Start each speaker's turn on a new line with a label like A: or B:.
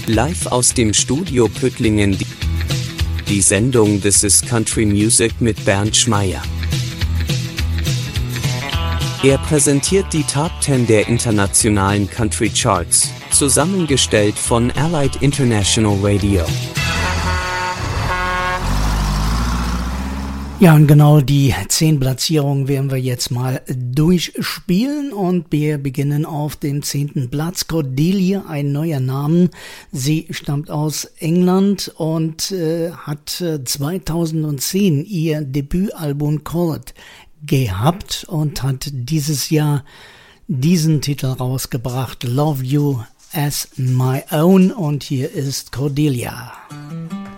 A: Live aus dem Studio Püttlingen die Sendung This is Country Music mit Bernd Schmeyer. Er präsentiert die Top 10 der internationalen Country Charts, zusammengestellt von Allied International Radio.
B: Ja, und genau die 10 Platzierungen werden wir jetzt mal durchspielen und wir beginnen auf dem 10. Platz. Cordelia, ein neuer Name. Sie stammt aus England und hat 2010 ihr Debütalbum Call It gehabt und hat dieses Jahr diesen Titel rausgebracht, Love You as My Own, und hier ist Cordelia.